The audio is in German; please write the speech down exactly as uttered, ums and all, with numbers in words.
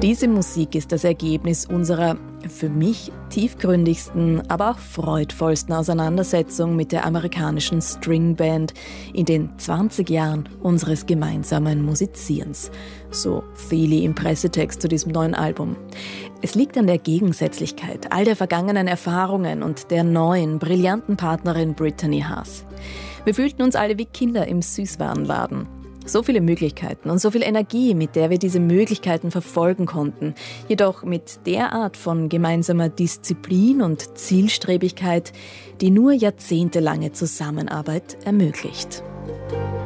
Diese Musik ist das Ergebnis unserer, für mich, tiefgründigsten, aber auch freudvollsten Auseinandersetzung mit der amerikanischen Stringband in den zwanzig Jahren unseres gemeinsamen Musizierens. So Theli im Pressetext zu diesem neuen Album. Es liegt an der Gegensätzlichkeit all der vergangenen Erfahrungen und der neuen, brillanten Partnerin Brittany Haas. Wir fühlten uns alle wie Kinder im Süßwarenladen. So viele Möglichkeiten und so viel Energie, mit der wir diese Möglichkeiten verfolgen konnten. Jedoch mit der Art von gemeinsamer Disziplin und Zielstrebigkeit, die nur jahrzehntelange Zusammenarbeit ermöglicht.